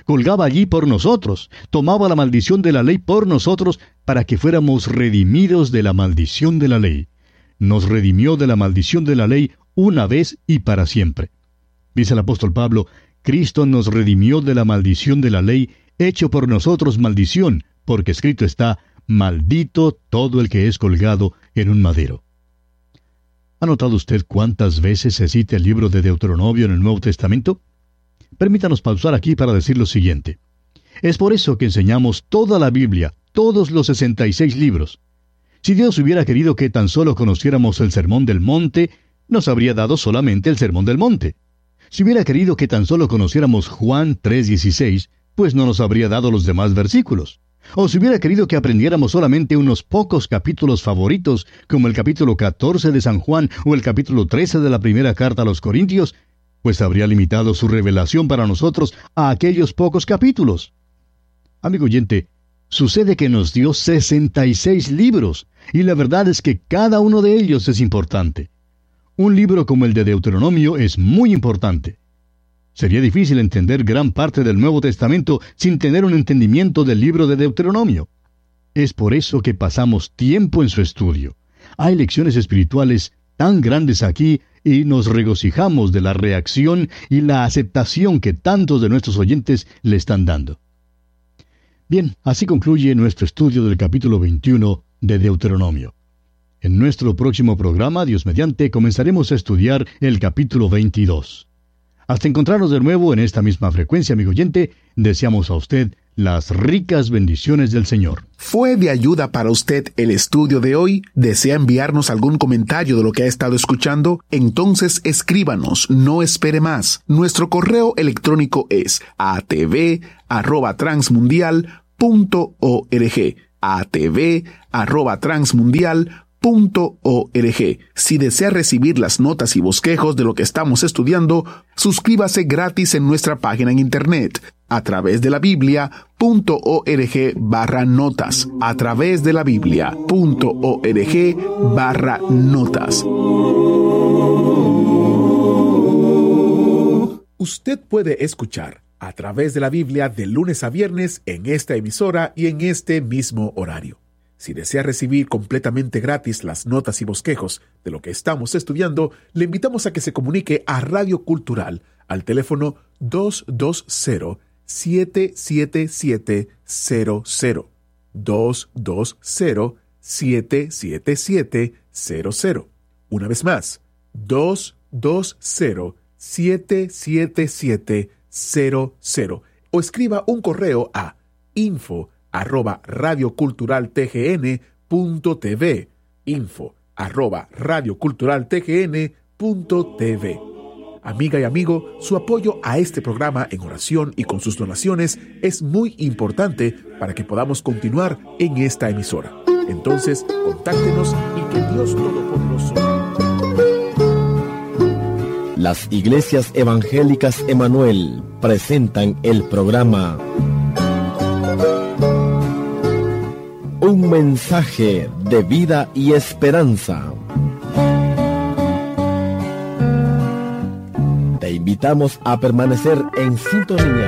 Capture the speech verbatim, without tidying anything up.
colgaba allí por nosotros, tomaba la maldición de la ley por nosotros para que fuéramos redimidos de la maldición de la ley. Nos redimió de la maldición de la ley una vez y para siempre. Dice el apóstol Pablo, Cristo nos redimió de la maldición de la ley, hecho por nosotros maldición, porque escrito está, maldito todo el que es colgado en un madero. ¿Ha notado usted cuántas veces se cita el libro de Deuteronomio en el Nuevo Testamento? Permítanos pausar aquí para decir lo siguiente. Es por eso que enseñamos toda la Biblia, todos los sesenta y seis libros. Si Dios hubiera querido que tan solo conociéramos el Sermón del Monte, nos habría dado solamente el Sermón del Monte. Si hubiera querido que tan solo conociéramos Juan tres dieciséis, pues no nos habría dado los demás versículos. O si hubiera querido que aprendiéramos solamente unos pocos capítulos favoritos, como el capítulo catorce de San Juan o el capítulo trece de la primera carta a los Corintios, pues habría limitado su revelación para nosotros a aquellos pocos capítulos. Amigo oyente, sucede que nos dio sesenta y seis libros, y la verdad es que cada uno de ellos es importante. Un libro como el de Deuteronomio es muy importante. Sería difícil entender gran parte del Nuevo Testamento sin tener un entendimiento del libro de Deuteronomio. Es por eso que pasamos tiempo en su estudio. Hay lecciones espirituales tan grandes aquí y nos regocijamos de la reacción y la aceptación que tantos de nuestros oyentes le están dando. Bien, así concluye nuestro estudio del capítulo veintiuno de Deuteronomio. En nuestro próximo programa, Dios mediante, comenzaremos a estudiar el capítulo veintidós. Hasta encontrarnos de nuevo en esta misma frecuencia, amigo oyente, deseamos a usted las ricas bendiciones del Señor. ¿Fue de ayuda para usted el estudio de hoy? ¿Desea enviarnos algún comentario de lo que ha estado escuchando? Entonces escríbanos, no espere más. Nuestro correo electrónico es a t v arroba transmundial punto org. a t v arroba transmundial punto org. Si desea recibir las notas y bosquejos de lo que estamos estudiando, suscríbase gratis en nuestra página en internet, a través de la Biblia punto org barra notas, a través de la Biblia punto org barra notas. Usted puede escuchar a través de la Biblia de lunes a viernes en esta emisora y en este mismo horario. Si desea recibir completamente gratis las notas y bosquejos de lo que estamos estudiando, le invitamos a que se comunique a Radio Cultural al teléfono dos dos cero, siete siete siete, cero cero, dos dos cero, siete siete siete, cero cero. Una vez más, dos dos cero, siete siete siete, cero cero. O escriba un correo a info arroba radioculturaltgn punto tv, info arroba radioculturaltgn punto tv. Amiga y amigo, su apoyo a este programa en oración y con sus donaciones es muy importante para que podamos continuar en esta emisora. Entonces, contáctenos y que Dios Todopoderoso. Las iglesias evangélicas Emanuel presentan el programa Un mensaje de vida y esperanza. Te invitamos a permanecer en sintonía